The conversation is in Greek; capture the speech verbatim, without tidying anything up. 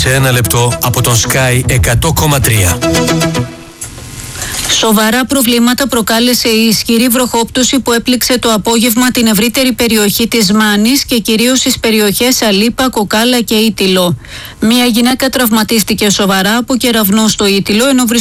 σε ένα λεπτό από τον Sky εκατό κόμμα τρία. Σοβαρά προβλήματα προκάλεσε η ισχυρή βροχόπτωση που έπληξε το απόγευμα την ευρύτερη περιοχή της Μάνης και κυρίως στις περιοχές Αλίπα, Κοκάλα και Ήτυλο. Μία γυναίκα τραυματίστηκε σοβαρά από κεραυνό στο Ήτυλο, ενώ βρισκόταν